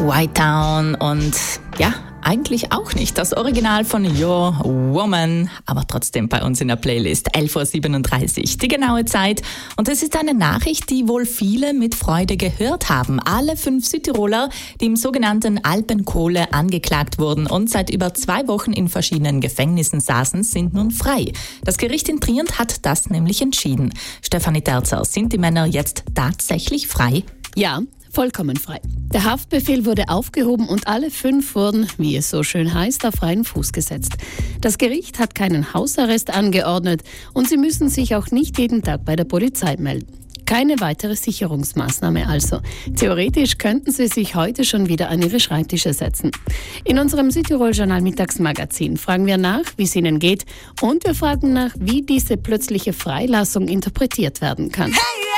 White Town und ja, eigentlich auch nicht das Original von Your Woman, aber trotzdem bei uns in der Playlist 11.37 Uhr, die genaue Zeit. Und es ist eine Nachricht, die wohl viele mit Freude gehört haben. Alle 5 Südtiroler, die im sogenannten Alpenkohle angeklagt wurden und seit über 2 Wochen in verschiedenen Gefängnissen saßen, sind nun frei. Das Gericht in Trient hat das nämlich entschieden. Stefanie Terzer, sind die Männer jetzt tatsächlich frei? Ja, vollkommen frei. Der Haftbefehl wurde aufgehoben und alle 5 wurden, wie es so schön heißt, auf freien Fuß gesetzt. Das Gericht hat keinen Hausarrest angeordnet und sie müssen sich auch nicht jeden Tag bei der Polizei melden. Keine weitere Sicherungsmaßnahme also. Theoretisch könnten sie sich heute schon wieder an ihre Schreibtische setzen. In unserem Südtirol-Journal Mittagsmagazin fragen wir nach, wie es ihnen geht, und wir fragen nach, wie diese plötzliche Freilassung interpretiert werden kann.